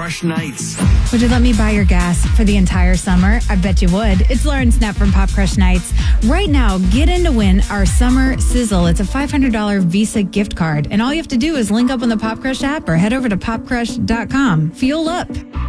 Crush Nights. Would you let me buy your gas for the entire summer? I bet you would. It's Lauren Snap from Pop Crush Nights. Right now, get in to win our Summer Sizzle. It's a $500 Visa gift card. And all you have to do is link up on the Pop Crush app or head over to popcrush.com. Fuel up.